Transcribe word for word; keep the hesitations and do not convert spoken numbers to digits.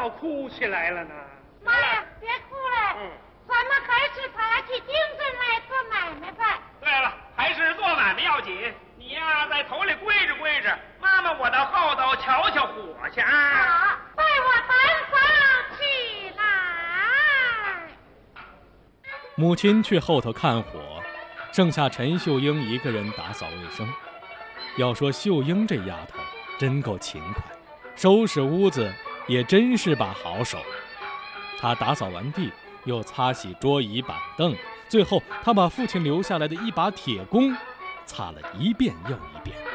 倒哭起来了呢？ 妈呀，别哭了，嗯，咱们还是爬起精神来做买卖吧。 对了，还是做买卖要紧。你呀，在头里跪着跪着，妈妈我到后头瞧瞧火去啊。 好，带我单房起来。 母亲去后头看火，剩下陈秀英一个人打扫卫生。要说秀英这丫头真够勤快，收拾屋子也真是把好手。她打扫完地，又擦洗桌椅板凳，最后她把父亲留下来的一把铁弓擦了一遍又一遍。